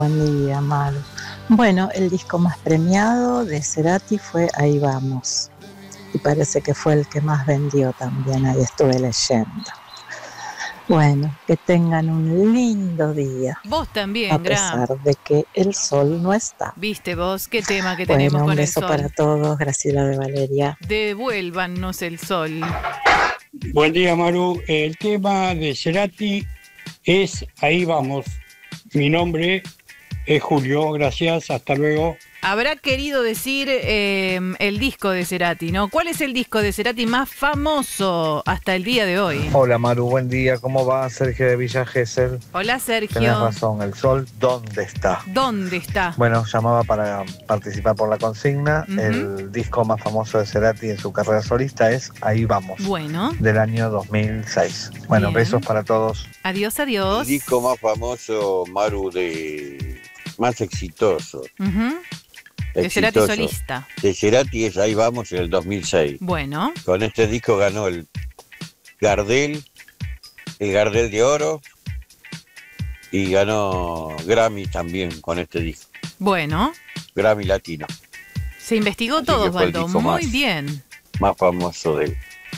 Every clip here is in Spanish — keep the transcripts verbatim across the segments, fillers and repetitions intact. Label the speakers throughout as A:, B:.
A: Buen día, Maru. Bueno, el disco más premiado de Cerati fue Ahí Vamos. Y parece que fue el que más vendió también, ahí estuve leyendo. Bueno, que tengan un lindo día.
B: Vos también,
A: a pesar
B: Gra.
A: de que el sol no está.
B: Viste vos, qué tema que
A: Bueno,
B: tenemos
A: un
B: con el
A: beso
B: sol.
A: para todos, Graciela de Valeria.
B: Devuélvanos el sol.
C: Buen día, Maru. El tema de Cerati es Ahí Vamos. Mi nombre es Julio, gracias, hasta luego.
B: Habrá querido decir eh, el disco de Cerati, ¿no? ¿Cuál es el disco de Cerati más famoso hasta el día de hoy?
D: Hola Maru, buen día, ¿cómo va? Sergio de Villa Gesell.
B: Hola, Sergio.
D: Tenés razón, el sol, ¿dónde está?
B: ¿Dónde está?
D: Bueno, llamaba para participar por la consigna. Uh-huh. El disco más famoso de Cerati en su carrera solista es Ahí Vamos.
B: Bueno.
D: Del año dos mil seis. Bueno, bien. Besos para todos.
B: Adiós, adiós.
E: El disco más famoso, Maru, de más exitoso.
B: Uh-huh. De Cerati solista.
E: De Cerati es Ahí Vamos en el dos mil seis.
B: Bueno.
E: Con este disco ganó el Gardel, el Gardel de Oro y ganó Grammy también con este disco.
B: Bueno.
E: Grammy Latino.
B: Se investigó Así todo, Osvaldo. Muy más, bien.
E: Más famoso de él.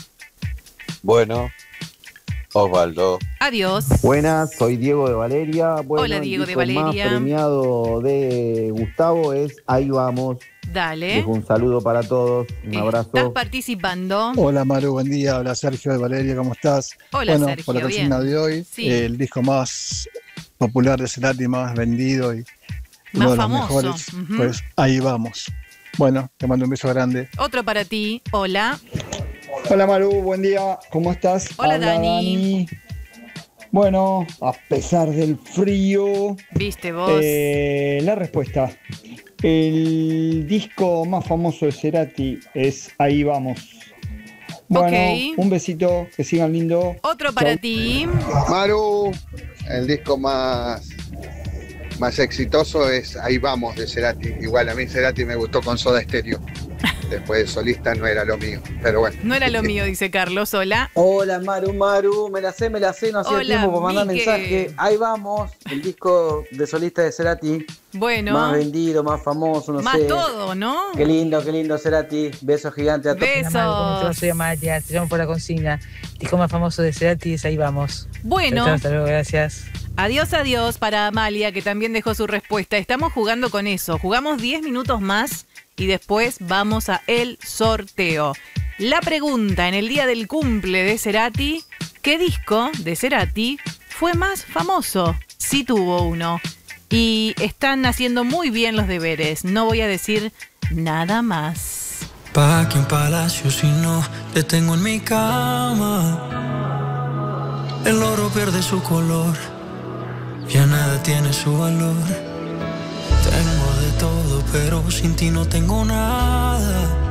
E: Bueno, Osvaldo.
B: Adiós.
F: Buenas, soy Diego de Valeria. Bueno,
B: Hola, Diego
F: el
B: de Valeria.
F: El más premiado de Gustavo es Ahí Vamos.
B: Dale.
F: Es un saludo para todos, un abrazo.
B: ¿Estás participando?
G: Hola Maru, buen día. Hola Sergio de Valeria, ¿cómo estás?
B: Hola
G: bueno,
B: Sergio,
G: por la consigna de hoy,
B: sí.
G: eh, el disco más popular de Cerati, más vendido y
B: más
G: uno de los
B: famoso.
G: mejores,
B: uh-huh.
G: Pues Ahí Vamos. Bueno, te mando un beso grande.
B: Otro para ti, hola.
H: Hola Maru, buen día, ¿cómo estás?
B: Hola
H: Habla
B: Dani.
H: Dani. Bueno, a pesar del frío,
B: ¿viste vos?
H: Eh, la respuesta. El disco más famoso de Cerati es Ahí Vamos. Bueno,
B: okay.
H: Un besito, que sigan lindo.
B: Otro para
H: Chau.
B: ti.
I: Maru, el disco más, más exitoso es Ahí Vamos de Cerati. Igual a mí Cerati me gustó con Soda Stereo. Después de solista no era lo mío, pero bueno.
B: No era lo mío, dice Carlos. Hola.
J: Hola Maru, Maru, me la sé, me la sé, no hacía tiempo por mandar
B: Mique.
J: mensaje. Ahí vamos, el disco de solista de Cerati.
B: Bueno.
J: Más vendido, más famoso, no
B: más
J: sé.
B: Más todo, ¿no?
J: Qué lindo, qué lindo Cerati. Besos gigantes a todos.
B: Besos.
K: Hola, Maru, ¿cómo te soy Amalia, te llamo por la consigna. El disco más famoso de Cerati es Ahí Vamos.
B: Bueno.
K: Hasta luego, gracias.
B: Adiós, adiós para Amalia, que también dejó su respuesta. Estamos jugando con eso. Jugamos diez minutos más y después vamos a el sorteo. La pregunta en el día del cumple de Cerati, ¿qué disco de Cerati fue más famoso? Sí tuvo uno. Y están haciendo muy bien los deberes. No voy a decir nada más.
L: ¿Pa' qué un palacio si no te tengo en mi cama? El oro pierde su color, ya nada tiene su valor. Tengo de todo, pero sin ti no tengo nada.